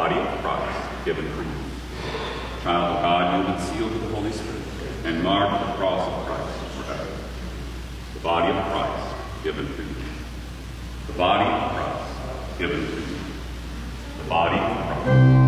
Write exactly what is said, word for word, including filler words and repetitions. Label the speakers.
Speaker 1: body of Christ given for you. Child of God, you have been sealed with the Holy Spirit and marked with the cross of Christ forever. The body of Christ given for you. The body of Christ given for you. The body of Christ.